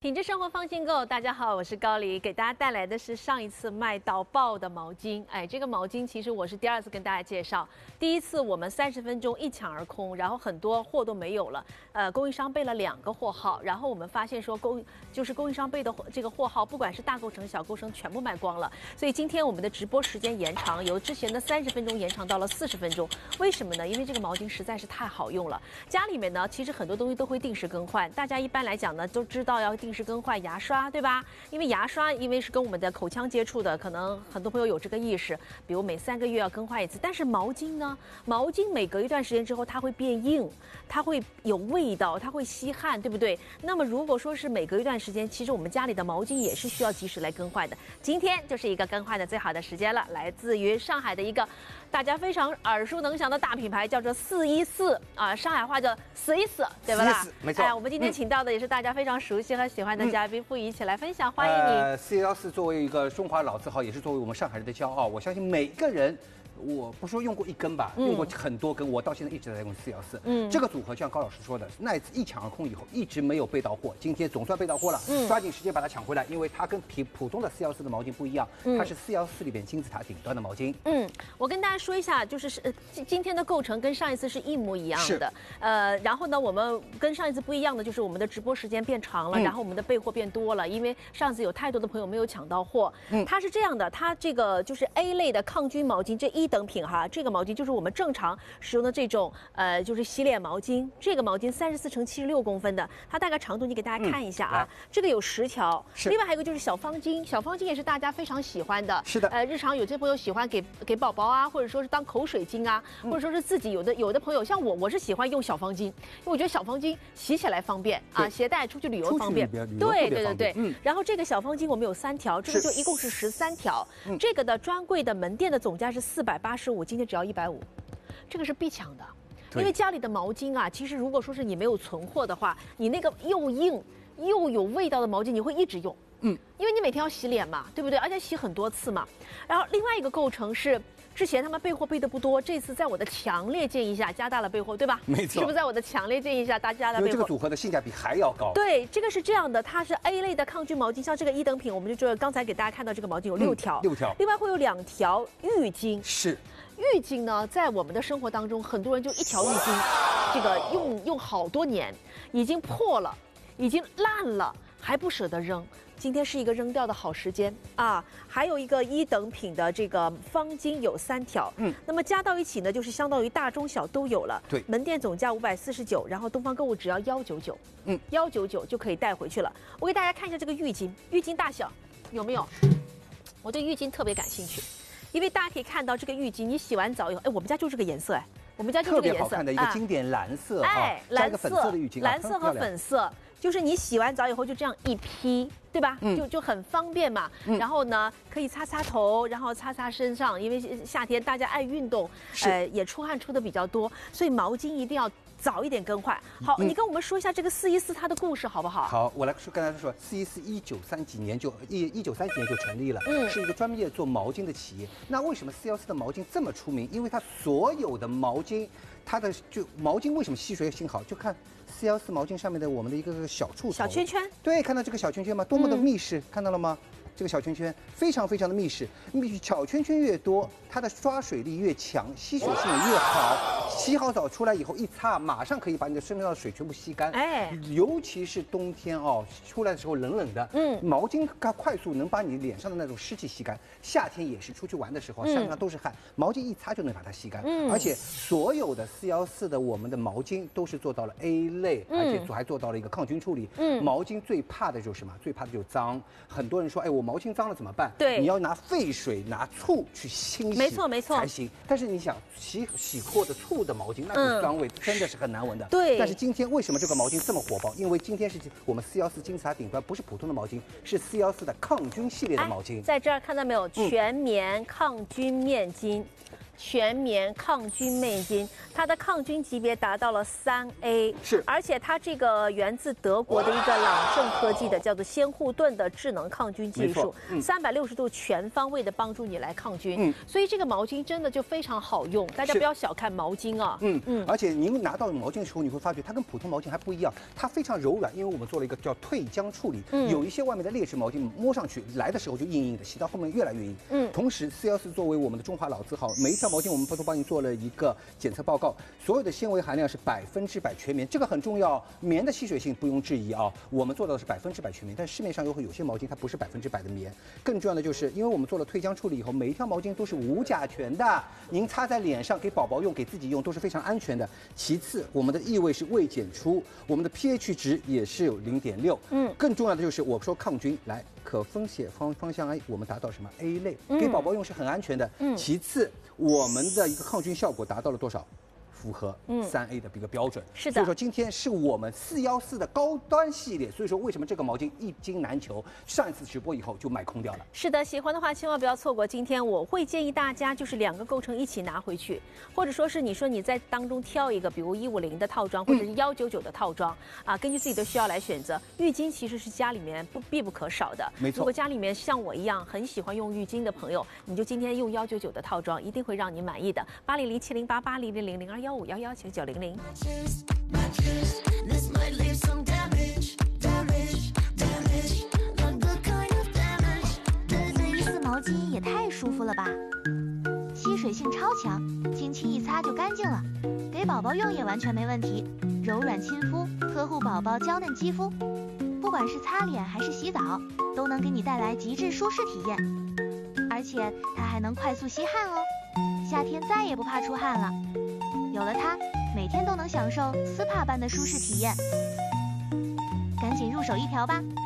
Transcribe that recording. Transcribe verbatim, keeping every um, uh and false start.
品质生活放心购，大家好，我是高黎，给大家带来的是上一次卖到爆的毛巾。哎，这个毛巾其实我是第二次跟大家介绍，第一次我们三十分钟一抢而空，然后很多货都没有了。呃，供应商备了两个货号，然后我们发现说供就是供应商备的这个货号，不管是大构成、小构成，全部卖光了。所以今天我们的直播时间延长，由之前的三十分钟延长到了四十分钟。为什么呢？因为这个毛巾实在是太好用了。家里面呢，其实很多东西都会定时更换，大家一般来讲呢都知道要定时。是更换牙刷，对吧？因为牙刷因为是跟我们的口腔接触的，可能很多朋友有这个意识，比如每三个月要更换一次。但是毛巾呢？毛巾每隔一段时间之后，它会变硬，它会有味道，它会吸汗，对不对？那么如果说是每隔一段时间，其实我们家里的毛巾也是需要及时来更换的。今天就是一个更换的最好的时间了，来自于上海的一个大家非常耳熟能详的大品牌，叫做四一四啊，上海话叫四一四，对吧？ 四一四，没错。 哎，我们今天请到的也是大家非常熟悉和喜欢的嘉宾傅仪一起来分享，欢迎你。 呃，四一四作为一个中华老字号，也是作为我们上海人的骄傲。我相信每一个人，我不说用过一根吧，嗯、用过很多根，我到现在一直在用四一四。嗯，这个组合就像高老师说的，那一次一抢而空以后，一直没有备到货，今天总算备到货了，嗯、抓紧时间把它抢回来，因为它跟普普通的四一四的毛巾不一样，嗯、它是四一四里边金字塔顶端的毛巾。 嗯，我跟大家说一下，就是是、呃、今天的构成跟上一次是一模一样的。呃，然后呢，我们跟上一次不一样的就是我们的直播时间变长了，嗯、然后我们的备货变多了，因为上次有太多的朋友没有抢到货。嗯，它是这样的，它这个就是 A 类的抗菌毛巾，这一等品哈，这个毛巾就是我们正常使用的这种呃，就是洗脸毛巾。这个毛巾三十四乘七十六公分的，它大概长度你给大家看一下啊，嗯、这个有十条。另外还有一个就是小方巾，小方巾也是大家非常喜欢的。 是的。 呃，日常有些朋友喜欢给给宝宝啊，或者说是当口水巾啊，嗯、或者说是自己有的有的朋友像我，我是喜欢用小方巾，因为我觉得小方巾洗起来方便啊，携带出去旅游方便。对对对对。嗯。然后这个小方巾我们有三条，这个就一共是十三条。嗯。这个的专柜的门店的总价是四百八十五，今天只要一百五，这个是必抢的。因为家里的毛巾啊，其实如果说是你没有存货的话，你那个又硬又有味道的毛巾，你会一直用。嗯，因为你每天要洗脸嘛，对不对？而且洗很多次嘛。然后另外一个构成是，之前他们备货备的不多，这次在我的强烈建议下加大了备货，对吧？ 没错。 是不是在我的强烈建议下大家的备货？ 因为这个组合的性价比还要高。 对，这个是这样的，它是 A 类的抗菌毛巾，像这个一等品，我们就觉得刚才给大家看到这个毛巾有六条， 嗯、六条。 另外会有两条浴巾。 是。 浴巾呢，在我们的生活当中，很多人就一条浴巾，这个用用好多年，已经破了，已经烂了，还不舍得扔。今天是一个扔掉的好时间啊！还有一个一等品的这个方巾有三条，嗯，那么加到一起呢，就是相当于大中小都有了。 对， 门店总价五百四十九，然后东方购物只要幺九九，嗯，幺九九就可以带回去了。我给大家看一下这个浴巾，浴巾大小有没有？我对浴巾特别感兴趣。因为大家可以看到这个浴巾，你洗完澡以后，哎，我们家就这个颜色，哎，我们家就这个颜色，特别好看的一个经典蓝色， 哎， 蓝色，粉色的浴巾， 蓝色和粉色，就是你洗完澡以后就这样一披，对吧？嗯、就就很方便嘛。嗯、然后呢，可以擦擦头，然后擦擦身上，因为夏天大家爱运动，呃，也出汗出的比较多，所以毛巾一定要早一点更换。好，嗯、你跟我们说一下这个四一四它的故事好不好？ 好，我来说跟大家说，四一四一九三几年就一一九三几年就成立了，嗯，是一个专业做毛巾的企业。那为什么四一四的毛巾这么出名？因为它所有的毛巾，它的就毛巾为什么吸水性好？就看四一四毛巾上面的我们的一个个小触小圈圈。对， 看到这个小圈圈吗？多么的密实，嗯、看到了吗？这个小圈圈非常非常的密实，小圈圈越多，它的抓水力越强，吸水性也越好。洗好澡出来以后一擦，马上可以把你的身上的水全部吸干。哎，尤其是冬天哦，出来的时候冷冷的，嗯，毛巾它快速能把你脸上的那种湿气吸干。夏天也是出去玩的时候，身上都是汗，毛巾一擦就能把它吸干。嗯，而且所有的四一四的我们的毛巾都是做到了 A 类，而且还做到了一个抗菌处理。嗯，毛巾最怕的就是什么？最怕的就是脏。很多人说，哎，我毛巾脏了怎么办？ 对， 你要拿沸水、拿醋去清洗， 没错没错才行。但是你想洗洗过的醋的毛巾，那个酸味真的是很难闻的。 对。 但是今天为什么这个毛巾这么火爆？因为今天是我们四一四金字塔顶端，不是普通的毛巾，是四一四的抗菌系列的毛巾。 在这儿看到没有？全棉抗菌面巾。 全棉抗菌面巾，它的抗菌级别达到了三 A， 是， 而且它这个源自德国的一个朗盛科技的叫做仙护盾的智能抗菌技术，三百六十度全方位的帮助你来抗菌。嗯，所以这个毛巾真的就非常好用，大家不要小看毛巾啊。嗯嗯， 而且您拿到毛巾的时候，你会发觉它跟普通毛巾还不一样，它非常柔软，因为我们做了一个叫退浆处理。嗯，有一些外面的劣质毛巾摸上去来的时候就硬硬的，洗到后面越来越硬。嗯，同时四幺四作为我们的中华老字号，每一条毛巾我们都帮你做了一个检测报告，所有的纤维含量是百分之百全棉，这个很重要。棉的吸水性不用质疑啊，我们做到的是百分之百全棉，但市面上有有些毛巾它不是百分之百的棉。更重要的就是，因为我们做了退浆处理以后，每一条毛巾都是无甲醛的，您擦在脸上给宝宝用、给自己用都是非常安全的。其次，我们的异味是未检出，我们的 pH 值也是有零点六。嗯，更重要的就是我说抗菌来。可分解方方向 A， 我们达到什么 A 类，给宝宝用是很安全的。嗯，其次，我们的一个抗菌效果达到了多少？符合三 A 的一个标准。是的。所以说今天是我们四一四的高端系列，所以说为什么这个毛巾一经难求？上一次直播以后就卖空掉了。 是的，喜欢的话千万不要错过。今天我会建议大家就是两个构成一起拿回去，或者说是你说你在当中挑一个，比如一五零的套装或者是幺九九的套装、嗯、啊，根据自己的需要来选择。浴巾其实是家里面不必不可少的。 没错。 如果家里面像我一样很喜欢用浴巾的朋友，你就今天用幺九九的套装，一定会让你满意的。八零零七零八八零零零零二幺五幺幺九九零零。 四一四毛巾也太舒服了吧！吸水性超强，轻轻一擦就干净了，给宝宝用也完全没问题。柔软亲肤，呵护宝宝娇嫩肌肤，不管是擦脸还是洗澡，都能给你带来极致舒适体验。而且它还能快速吸汗哦，夏天再也不怕出汗了。有了它，每天都能享受斯帕般的舒适体验，赶紧入手一条吧！